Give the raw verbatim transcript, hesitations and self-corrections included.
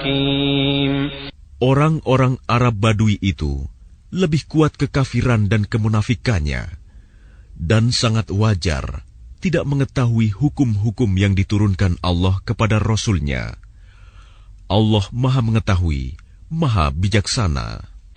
حكيم. Orang-orang Arab Badui itu lebih kuat kekafiran dan kemunafikannya, dan sangat wajar tidak mengetahui hukum-hukum yang diturunkan Allah kepada Rasul-Nya. Allah Maha Mengetahui, Maha Bijaksana.